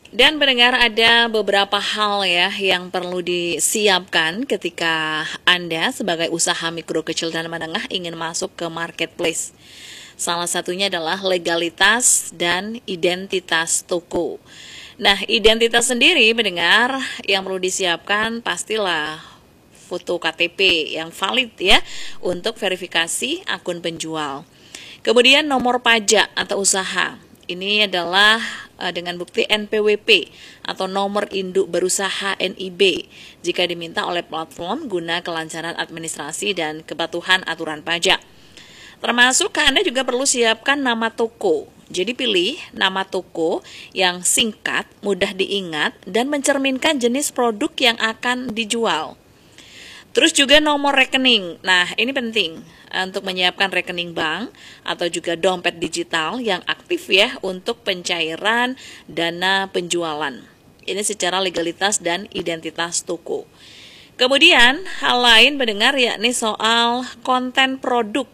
Dan pendengar, ada beberapa hal ya yang perlu disiapkan ketika Anda sebagai usaha mikro kecil dan menengah ingin masuk ke marketplace. Salah satunya adalah legalitas dan identitas toko. Nah, identitas sendiri pendengar yang perlu disiapkan pastilah foto KTP yang valid ya untuk verifikasi akun penjual. Kemudian nomor pajak atau usaha. Ini adalah dengan bukti NPWP atau nomor induk berusaha NIB jika diminta oleh platform guna kelancaran administrasi dan kepatuhan aturan pajak. Termasuk Anda juga perlu siapkan nama toko. Jadi pilih nama toko yang singkat, mudah diingat, dan mencerminkan jenis produk yang akan dijual. Terus juga nomor rekening. Nah, ini penting untuk menyiapkan rekening bank atau juga dompet digital yang aktif ya untuk pencairan dana penjualan. Ini secara legalitas dan identitas toko. Kemudian, hal lain mendengar yakni soal konten produk.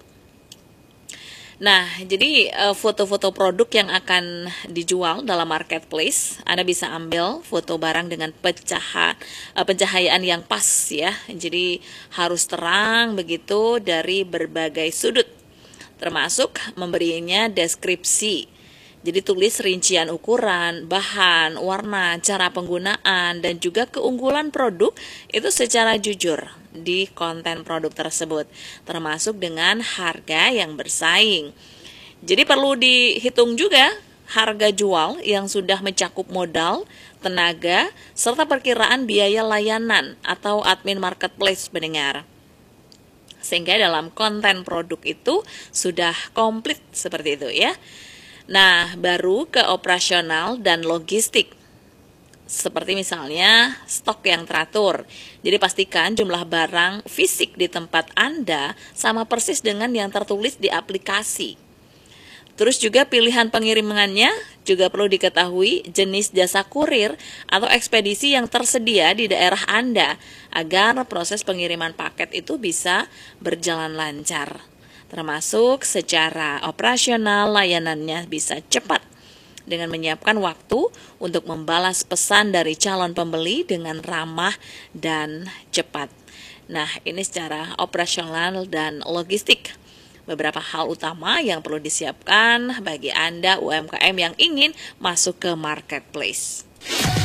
Nah, jadi foto-foto produk yang akan dijual dalam marketplace, Anda bisa ambil foto barang dengan pencahayaan yang pas ya. Jadi harus terang begitu dari berbagai sudut, termasuk memberinya deskripsi. Jadi tulis rincian ukuran, bahan, warna, cara penggunaan, dan juga keunggulan produk itu secara jujur di konten produk tersebut, termasuk dengan harga yang bersaing. Jadi perlu dihitung juga harga jual yang sudah mencakup modal, tenaga, serta perkiraan biaya layanan atau admin marketplace pendengar. Sehingga dalam konten produk itu sudah komplit seperti itu ya. Nah, baru ke operasional dan logistik. Seperti misalnya stok yang teratur. Jadi pastikan jumlah barang fisik di tempat Anda sama persis dengan yang tertulis di aplikasi. Terus juga pilihan pengirimannya juga perlu diketahui jenis jasa kurir atau ekspedisi yang tersedia di daerah Anda agar proses pengiriman paket itu bisa berjalan lancar. Termasuk secara operasional layanannya bisa cepat dengan menyiapkan waktu untuk membalas pesan dari calon pembeli dengan ramah dan cepat. Nah, ini secara operasional dan logistik. Beberapa hal utama yang perlu disiapkan bagi Anda UMKM yang ingin masuk ke marketplace.